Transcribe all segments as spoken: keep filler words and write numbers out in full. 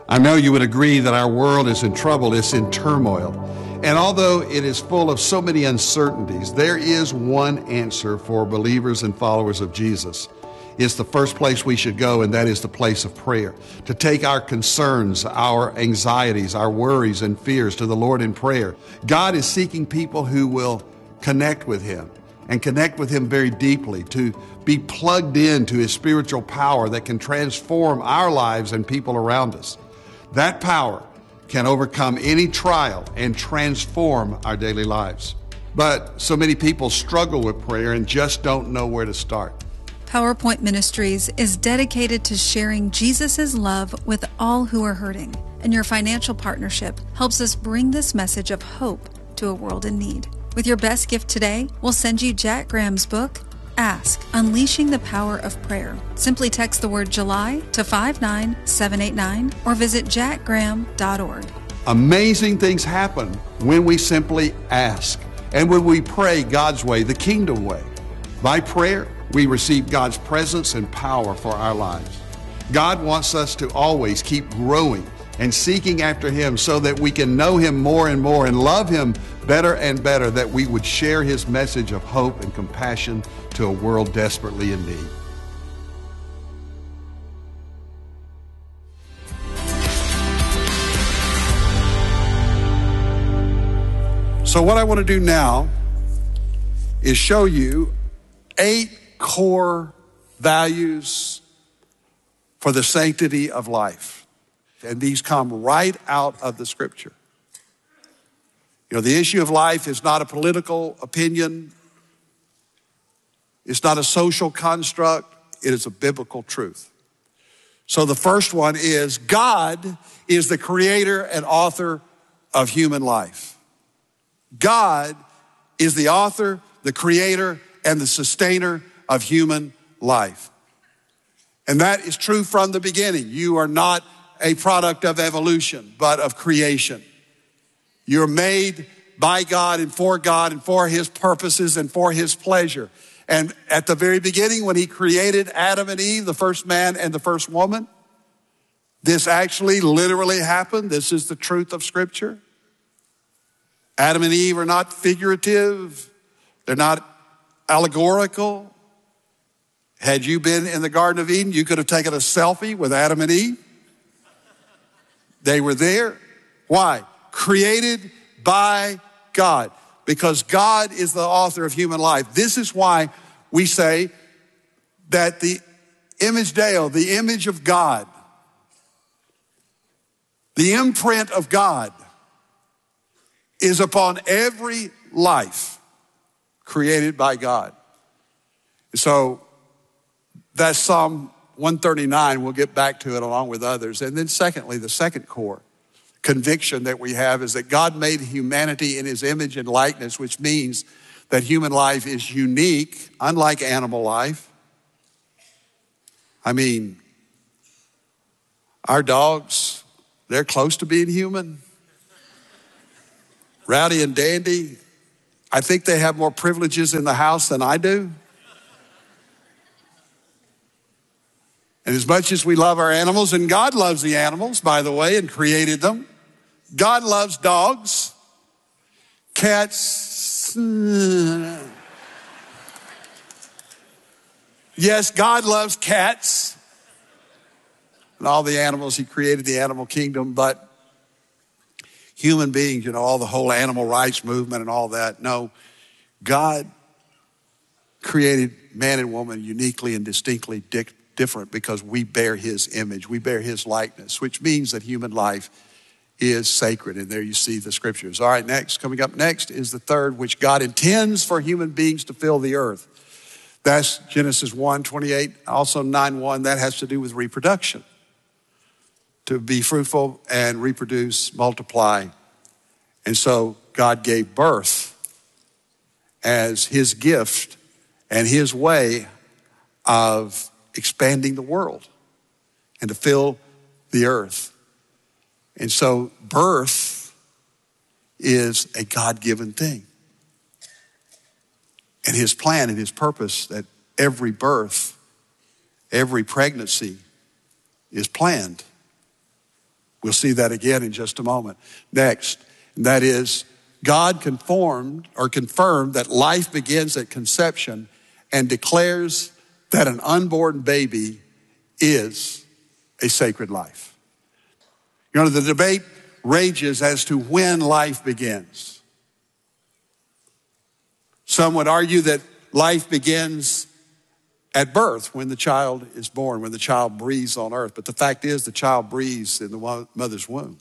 I know you would agree that our world is in trouble, it's in turmoil. And although it is full of so many uncertainties, there is one answer for believers and followers of Jesus. It's the first place we should go, and that is the place of prayer. To take our concerns, our anxieties, our worries and fears to the Lord in prayer. God is seeking people who will connect with Him and connect with Him very deeply, to be plugged into His spiritual power that can transform our lives and people around us. That power can overcome any trial and transform our daily lives. But so many people struggle with prayer and just don't know where to start. PowerPoint Ministries is dedicated to sharing Jesus' love with all who are hurting, and your financial partnership helps us bring this message of hope to a world in need. With your best gift today, we'll send you Jack Graham's book, Ask, Unleashing the Power of Prayer. Simply text the word July to five nine seven eight nine or visit jack graham dot org. Amazing things happen when we simply ask and when we pray God's way, the kingdom way. By prayer, we receive God's presence and power for our lives. God wants us to always keep growing and seeking after Him so that we can know Him more and more and love Him better and better, that we would share His message of hope and compassion to a world desperately in need. So what I want to do now is show you eight core values for the sanctity of life. And these come right out of the Scripture. You know, the issue of life is not a political opinion. It's not a social construct. It is a biblical truth. So the first one is God is the creator and author of human life. God is the author, the creator, and the sustainer of human life. And that is true from the beginning. You are not a product of evolution, but of creation. You're made by God and for God and for His purposes and for His pleasure. And at the very beginning, when He created Adam and Eve, the first man and the first woman, this actually literally happened. This is the truth of Scripture. Adam and Eve are not figurative. They're not allegorical. Had you been in the Garden of Eden, you could have taken a selfie with Adam and Eve. They were there. Why? Created by God. Because God is the author of human life. This is why we say that the image Deo, the image of God, the imprint of God is upon every life created by God. So that's Psalm one thirty-nine. We'll get back to it along with others. And then secondly, the second core conviction that we have is that God made humanity in His image and likeness, which means that human life is unique, unlike animal life. I mean, our dogs, they're close to being human. Rowdy and Dandy, I think they have more privileges in the house than I do. And as much as we love our animals, and God loves the animals, by the way, and created them, God loves dogs, cats. Yes, God loves cats and all the animals. He created the animal kingdom, but human beings, you know, all the whole animal rights movement and all that. No, God created man and woman uniquely and distinctly di- different because we bear His image. We bear His likeness, which means that human life is sacred. And there you see the Scriptures. All right, next, coming up next is the third, which God intends for human beings to fill the earth. That's Genesis one twenty-eight, also nine one. That has to do with reproduction. To be fruitful and reproduce, multiply. And so God gave birth as His gift and His way of expanding the world and to fill the earth. And so birth is a God-given thing. And His plan and His purpose that every birth, every pregnancy is planned. We'll see that again in just a moment. Next, and that is God conformed or confirmed that life begins at conception and declares that an unborn baby is a sacred life. You know, the debate rages as to when life begins. Some would argue that life begins at birth, when the child is born, when the child breathes on earth. But the fact is, the child breathes in the mother's womb.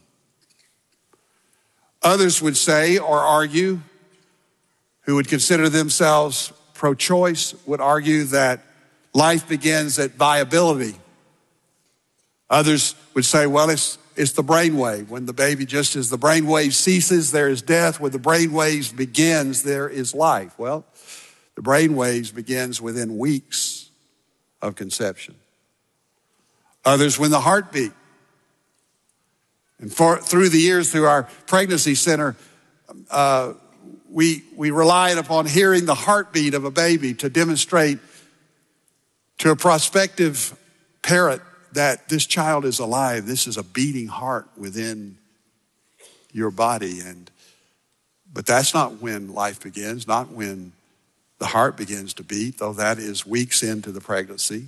Others would say or argue, who would consider themselves pro-choice, would argue that life begins at viability. Others would say, well, it's, it's the brainwave. When the baby, just as the brainwave ceases, there is death. When the brainwave begins, there is life. Well, the brainwaves begins within weeks of conception. Others, when the heartbeat. And for, through the years, through our pregnancy center, uh, we, we relied upon hearing the heartbeat of a baby to demonstrate to a prospective parent that this child is alive. This is a beating heart within your body. And, but that's not when life begins, not when the heart begins to beat, though that is weeks into the pregnancy.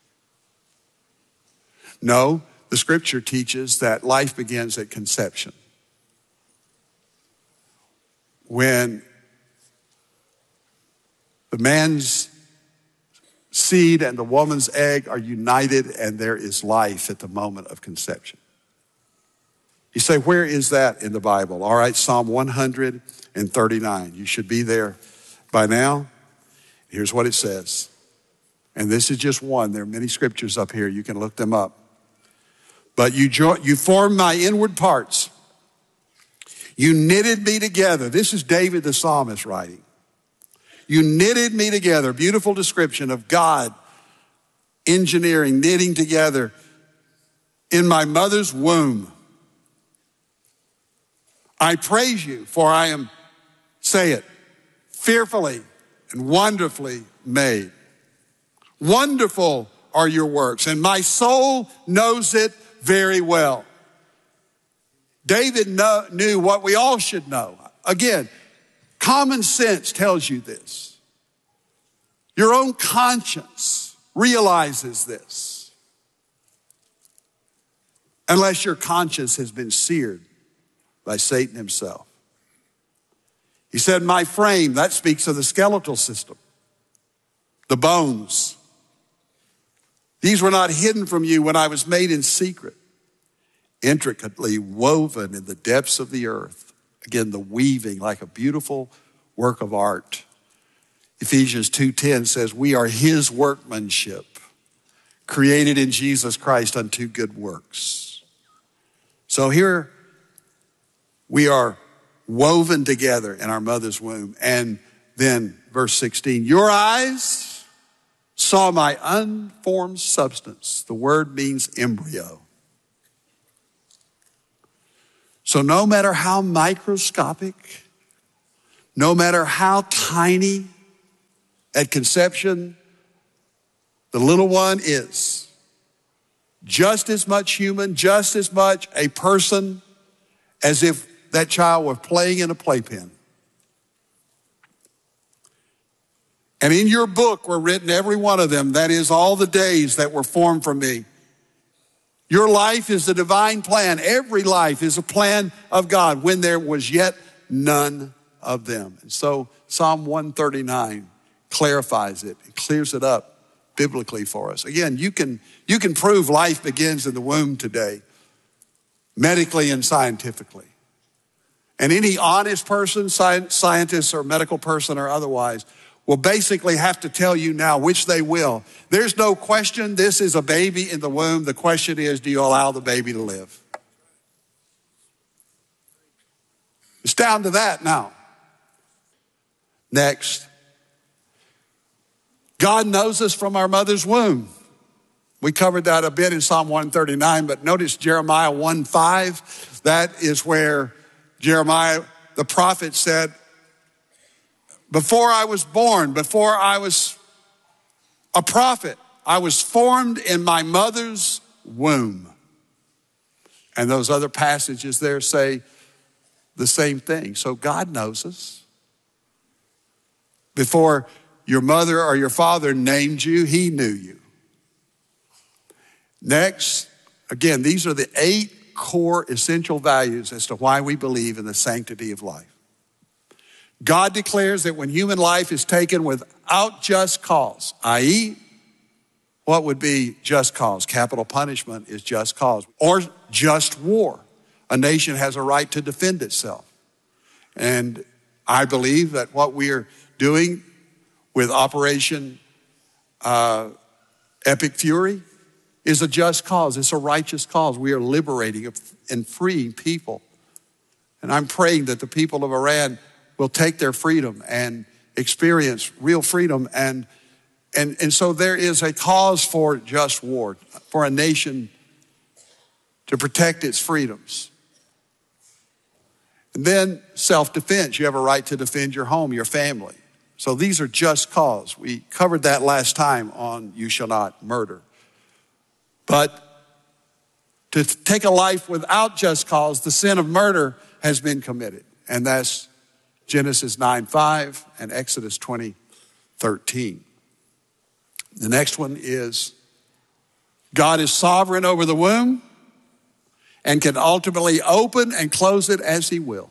No, the scripture teaches that life begins at conception. When the man's seed and the woman's egg are united and there is life at the moment of conception. You say, where is that in the Bible? All right, Psalm one hundred thirty-nine. You should be there by now. Here's what it says. And this is just one. There are many scriptures up here. You can look them up. But you, jo- you formed my inward parts. You knitted me together. This is David the psalmist writing. You knitted me together. Beautiful description of God engineering, knitting together in my mother's womb. I praise you, for I am, say it, fearfully and wonderfully made. Wonderful are your works, and my soul knows it very well. David know, knew what we all should know. Again, common sense tells you this. Your own conscience realizes this. Unless your conscience has been seared by Satan himself. He said, my frame, that speaks of the skeletal system, the bones. These were not hidden from you when I was made in secret, intricately woven in the depths of the earth. Again, the weaving like a beautiful work of art. Ephesians two ten says, we are his workmanship, created in Jesus Christ unto good works. So here we are woven together in our mother's womb. And then verse sixteen, your eyes saw my unformed substance. The word means embryo. So no matter how microscopic, no matter how tiny at conception the little one is, just as much human, just as much a person as if that child were playing in a playpen. And in your book were written every one of them, that is all the days that were formed for me. Your life is the divine plan. Every life is a plan of God when there was yet none of them. And so Psalm one thirty-nine clarifies it. It clears it up biblically for us. Again, you can, you can prove life begins in the womb today, medically and scientifically. And any honest person, scientist or medical person or otherwise, will basically have to tell you now, which they will. There's no question this is a baby in the womb. The question is, do you allow the baby to live? It's down to that now. Next, God knows us from our mother's womb. We covered that a bit in Psalm one thirty-nine, but notice Jeremiah one five. That is where Jeremiah, the prophet, said, before I was born, before I was a prophet, I was formed in my mother's womb. And those other passages there say the same thing. So God knows us. Before your mother or your father named you, he knew you. Next, again, these are the eight core essential values as to why we believe in the sanctity of life. God declares that when human life is taken without just cause, that is, what would be just cause? Capital punishment is just cause. Or just war. A nation has a right to defend itself. And I believe that what we are doing with Operation uh, Epic Fury is a just cause. It's a righteous cause. We are liberating and freeing people. And I'm praying that the people of Iran will take their freedom and experience real freedom. And, and, and so there is a cause for just war, for a nation to protect its freedoms. And then self-defense. You have a right to defend your home, your family. So these are just cause. We covered that last time on You Shall Not Murder. But to take a life without just cause, the sin of murder has been committed. And that's Genesis nine five and Exodus twenty thirteen. The next one is God is sovereign over the womb and can ultimately open and close it as he will.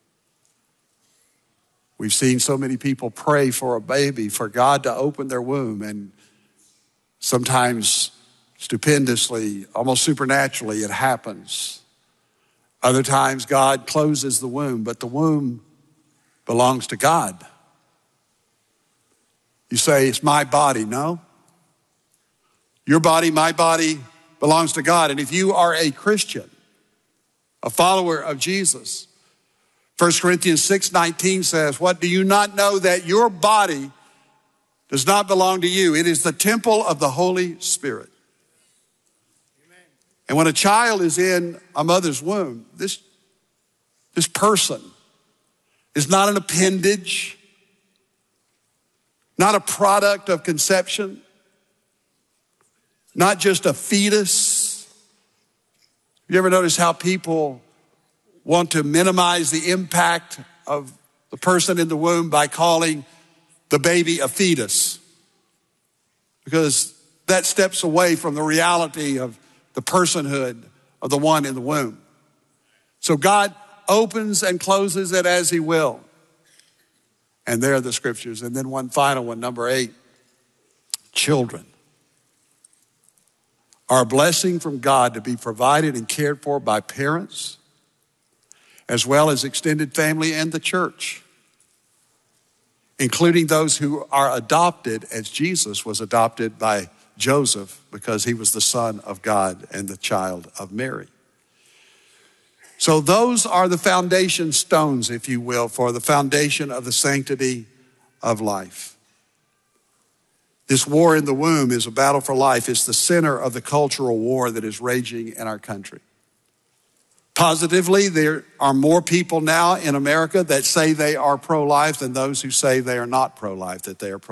We've seen so many people pray for a baby, for God to open their womb, and sometimes stupendously, almost supernaturally, it happens. Other times God closes the womb, but the womb belongs to God. You say, it's my body. No. Your body, my body belongs to God. And if you are a Christian, a follower of Jesus, First Corinthians six nineteen says, what, do you not know that your body does not belong to you? It is the temple of the Holy Spirit. Amen. And when a child is in a mother's womb, this, this person is not an appendage, not a product of conception, not just a fetus. You ever notice how people want to minimize the impact of the person in the womb by calling the baby a fetus? Because that steps away from the reality of the personhood of the one in the womb. So God opens and closes it as he will. And there are the scriptures. And then one final one, number eight, children are a blessing from God to be provided and cared for by parents, as well as extended family and the church, including those who are adopted, as Jesus was adopted by Joseph because he was the Son of God and the child of Mary. So those are the foundation stones, if you will, for the foundation of the sanctity of life. This war in the womb is a battle for life. It's the center of the cultural war that is raging in our country. Positively, there are more people now in America that say they are pro-life than those who say they are not pro-life, that they are pro-life.